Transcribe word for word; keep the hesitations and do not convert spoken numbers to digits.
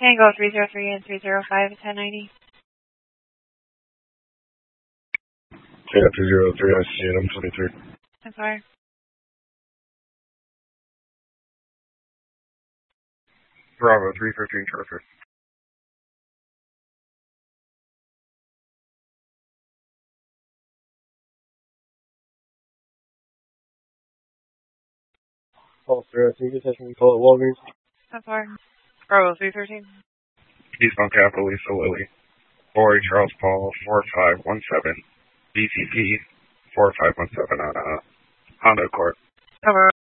Tango three zero three and three zero five, ten ninety. Yeah, two zero three, I see it, I'm twenty-three. I'm sorry. Bravo, three fifteen, Charger. Call three, I think it's me call it Walgreens. I'm sorry. Bravo three thirteen. Eastbound Capital, Lisa Lily. Boy, Charles Paul, four five one seven. B C P, four five one seven on uh, Honda Accord. Cover.